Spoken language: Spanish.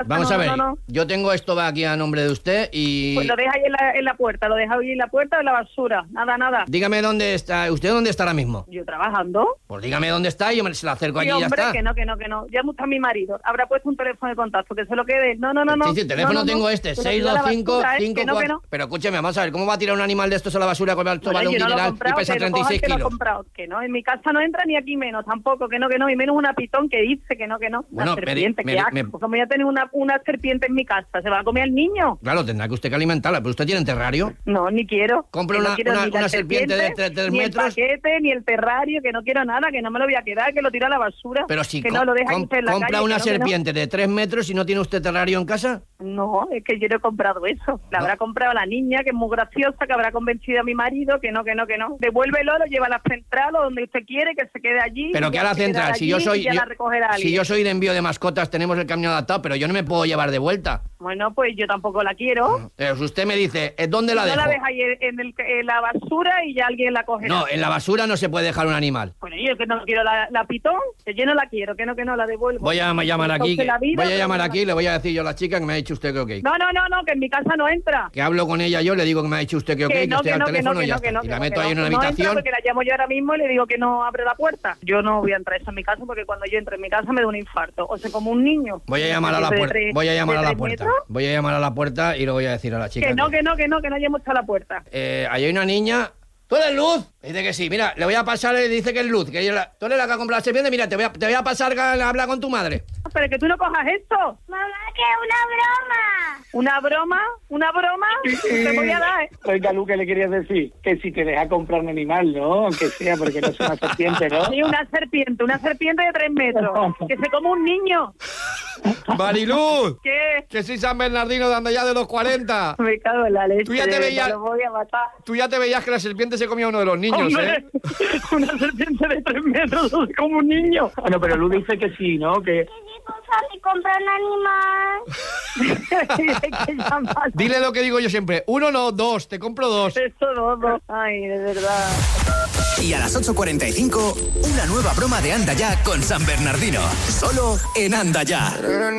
Vamos a ver, no. yo tengo esto va aquí a nombre de usted y... Pues lo deja ahí en la puerta, lo deja ahí en la puerta o en la basura. Nada. Dígame dónde está, ¿usted dónde está ahora mismo? Yo trabajando. Pues dígame dónde está y yo se la acerco Sí, allí y ya hombre, está. que no. Ya está mi marido. Habrá puesto un teléfono de contacto, que se lo quede. No. Sí, el teléfono tengo este, Que lo tira a la 625 basura, 54... que no. Pero escúcheme, vamos a ver, ¿cómo va a tirar un animal de estos a la basura con alto Bueno, balón yo no lo he mineral y comprado, pesa que no cojas 36 que lo he kilos? comprado. Que no, en mi casa no entra ni aquí menos, tampoco, que no, y menos una pitón que dice que no. Bueno, Una serpiente, qué asco. Como ya tener una serpiente en mi casa, ¿se va a comer al niño? Claro, tendrá que usted que alimentarla, pero ¿usted tiene terrario? No, ni quiero. Compre Que no una- quiero una- ni la una serpiente de 3 ni metros. el paquete, ni el terrario, que no quiero nada, que no me lo voy a quedar, que lo tiro a la basura. Pero si que no lo deja usted en la compra calle, una que no, que no. serpiente de 3 metros y no tiene usted terrario en casa. No, es que yo no he comprado eso. La No. habrá comprado la niña, que es muy graciosa, que habrá convencido a mi marido, que no. Devuélvelo, lo lleva a la central o donde usted quiere, que se quede allí. Pero y que ya a la se quedará central, si allí yo soy y ya la recogerá si alguien. yo soy de envío de mascotas, tenemos el camión adaptado, pero yo no me puedo llevar de vuelta. Bueno, pues yo tampoco la quiero. Pero usted me dice, ¿dónde la No dejo? la deja ahí en la basura y ya alguien la cogerá. No, en la basura no se puede dejar un animal. Bueno, yo que no quiero la pitón, que yo no la quiero, que no la devuelvo. Voy a llamar aquí, Entonces, la vida, voy a llamar pero aquí, le voy a decir yo a la chica que me ha dicho usted que ok. No, que en mi casa no entra. Que hablo con ella yo, le digo que me ha dicho usted que ok, que estoy al teléfono y ya está. Y la meto ahí en una No entra habitación. porque la llamo yo ahora mismo y le digo que no abre la puerta. Yo no voy a entrar eso en mi casa porque cuando yo entre en mi casa me da un infarto. O sea, como un niño. Voy a llamar a la De puerta. tres- Voy a llamar de a la 3 puerta. metros. Voy a llamar a la puerta y lo voy a decir a la chica. Que no hayamos hecho la puerta. Ahí hay una niña. ¿Tú eres Luz? Dice que sí. Mira, le voy a pasar, le dice que es Luz. Que tú eres la que ha comprado la serpiente. Mira, te voy a pasar a hablar con tu madre. Pero que tú no cojas esto. Mamá, que es ¿Una broma? Te voy a dar, ¿eh? Oiga, Lu, ¿qué le querías decir? Que si te deja comprar un animal, ¿no? Aunque sea, porque no es una serpiente, ¿no? Sí, una serpiente de 3 metros. Que se come un niño. Mariluz, ¿Qué? que soy San Bernardino de Andallá de los 40. Me cago en la leche. Tú ya te de veías- verdad, lo voy a matar. Tú ya te veías que la serpiente se comía a uno de los niños, Hombre, ¿eh? una serpiente de 3 metros, como un niño. Bueno, pero Lu dice que sí, ¿no? Que si compra un animal. Que llamas. Dile lo que digo yo siempre. 1 no, 2. Te compro 2. Eso no. Ay, de verdad. Y a las 8:45, una nueva broma de Anda Ya con San Bernardino. Solo en Anda Ya.